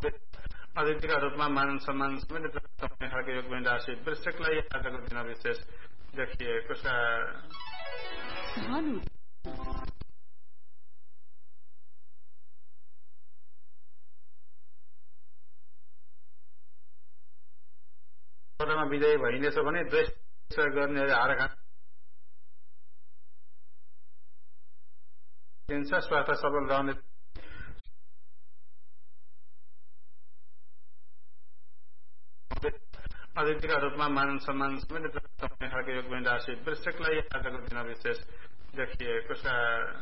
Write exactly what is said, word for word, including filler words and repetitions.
अतिथिका रूपमा मान सम्मान समेत प्राप्त हुने खालको योगदान राशि वृश्चिकलाई आजको दिन विशेष देखिएको छ। मा विजयी भइनेछ भने द्वेष गर्नेहरू हार खान्छ। स्वास्थ्य सबल रहने अतिथिका रूपमा मान सम्मान समेत प्राप्त हुने खालको योगदान राशि वृश्चिकलाई आजको दिन विशेष देखिएको छ।